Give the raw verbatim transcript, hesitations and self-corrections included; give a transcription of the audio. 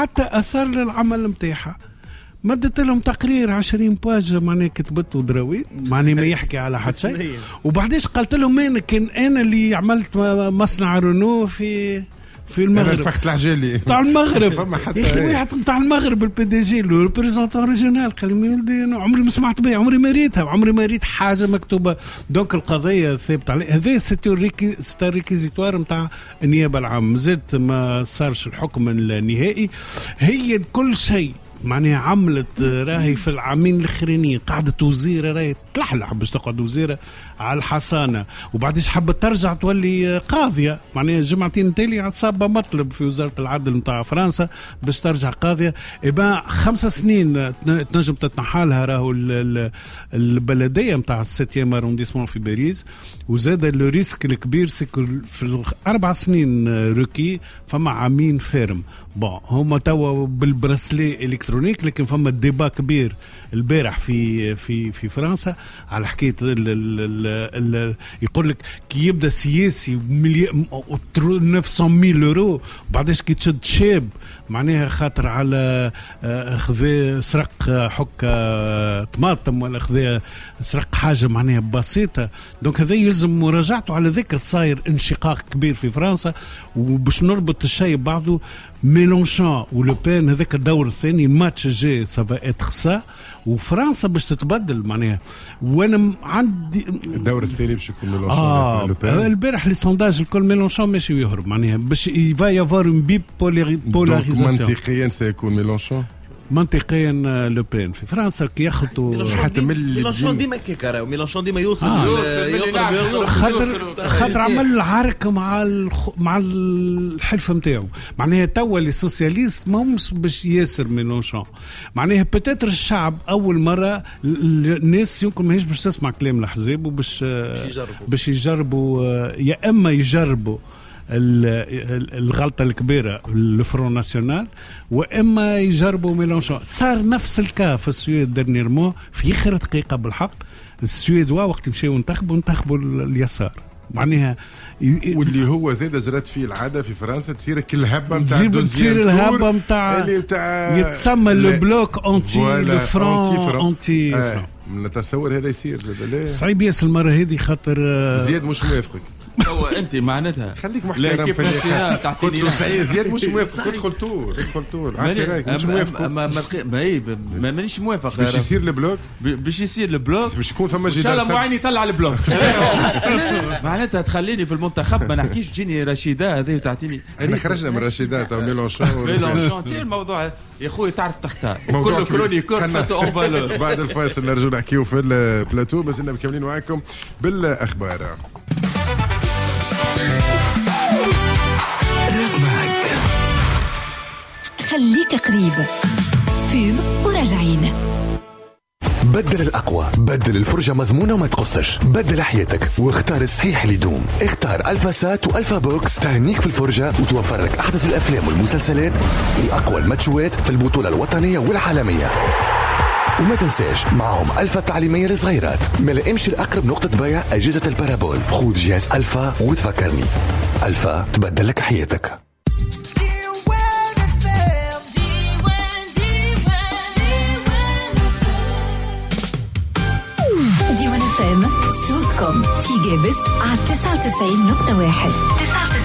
حتى أثر للعمل متاعها. مدت لهم تقرير عشرين باج معناه كتبته دراوي معناه ما يحكي على حد شيء. وبعديش قلت لهم أنا كان أنا اللي عملت مصنع رونو في في المغرب. أنا فخت العجالي بتاع المغرب. يا أخي واحد بتاع المغرب البي دي جي لو ريبريزونتون ريجيونال قال لي ولدي أنا عمري ما سمعت بها، عمري ما ريتها، عمري ما ريت حاجة مكتوبة. دونك القضية ثابتة عليه. هذا سيتو ريكيزيتوار نتاع النيابة العامة، زدت ما صارش الحكم النهائي. هي كل شيء معناها عملت راهي في العامين الاخرانيين قعدت وزيره راهي تلحلح باش تقعد وزيره على الحصانه، وبعديش حبت ترجع تولي قاضيه. معناها جمعتين تالي صابه مطلب في وزاره العدل نتاع فرنسا باش ترجع قاضيه. إبا خمسة سنين تنجم تتنحالها راهو البلديه نتاع السيتيام ارونديسمون في باريس. وزاد لو ريسك الكبير سيكو في الاربع سنين روكي فما عامين فيرم. بون هما توا بالبرسلي الكترونيك، لكن فما ديبا كبير البارح في في في فرنسا على حكايه يقول لك كي يبدا سياسي تسعمية ميل يورو بعدش كي تشد شاب معناها خاطر على خذا سرق حكه طماطم ولا خذا سرق حاجه معناها بسيطه. دونك هذا يلزم مراجعته. على ذكر صاير انشقاق كبير في فرنسا، وباش نربط الشيء بعضه ميلونشون ولوبين هذاك الدور الثاني الماتش جاي سافا اتر سا، وفرنسا باش تتبدل معناها. وانا عندي الدور الثاني باش يكون ميلونشون آه البارح لي سونداج الكل ميلونشون ماشي يهرب معناها باش يفا يافار اون بي بولاريزاسيون. منطقيا سيكون ميلونشون، منطقيا لوبين في فرنسا كي ياخذوا حتى ميلونشون ديما كيكارا وميلونشون ديما يوصل آه. خاطر خاطر عمل العرك مع الخ... مع الحلف نتاعو. معناها توا لي سوسياليست ماهمش باش ياسر ميلونشون. معناها بتاتر الشعب اول مره الناس يمكن ماهيش باش تسمع كلام الاحزاب وباش باش يجربوا يا اما يجربوا الغلطة الكبيرة الفرون ناسيونال وإما يجربوا ميلونشون. صار نفس الكا في السويد ديرنيرمون في آخر دقيقة بالحق. السويدوا وقت مشاو ينتخبوا ينتخبوا اليسار معناها ي... واللي هو زاد جرت فيه العادة في فرنسا تصير كل هبة متاع تصير الهبة متاع يتسمى لو بلوك أنتي لو فرون أنتي فرون. نتصور هذا يصير زاد لا صعيب ياسر المرة هذه خاطر زياد مش موافقك. هو انت معناتها خليك محترم في الحياه تعطيني سعيد زياد مش موافق. ادخل طول ادخل طول عطي رايك مش موافق. ما ما ما مانيش موافق. باش يصير البلوك باش يصير البلوك باش يكون فما جدال ان شاء الله معين يطلع البلوك معناتها تخليني في المنتخب ما نحكيش تجيني رشيده هذه وتعطيني. احنا خرجنا من رشيده تو ميلونشون ميلونشون الموضوع يا خويا تعرف تختار كل كرونيكور حتى اون فالور. بعد الفاصل نرجعوا نحكيو في البلاتو بس لنا مكملين معاكم بالاخبار. خليك قريب فيب وراجعين. بدل الأقوى، بدل الفرجة مضمونة وما تقصش، بدل حياتك واختار الصحيح اللي يدوم. اختار ألفا سات وألفا بوكس تهنيك في الفرجة وتوفر لك أحدث الأفلام والمسلسلات وأقوى الماتشوات في البطولة الوطنية والعالمية. وما تنساش معهم ألفا التعليمية للصغيرات. ملا امشي الأقرب نقطة بيع أجهزة البارابول، خذ جهاز ألفا وتفكرني. ألفا تبدل لك حياتك. صوتكم في جابس على تسعة وتسعين نقطة واحد.